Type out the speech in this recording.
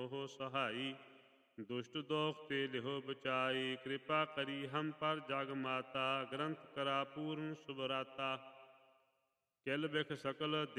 ਹੋ ਸਹਾਈ। ਦੁਸ਼ਟ ਦੋਖ ਤੇ ਲਿਹੋ ਬਚਾਈ, ਕਿਰਪਾ ਕਰੀ ਹਮ ਪਰ ਜਗ ਮਾਤਾ। ਗ੍ਰੰਥ ਕਰਾ ਪੂਰਨ ਸੁਭਰਾਤਾ, ਕਿਲ ਬਿਖ ਸਕਲ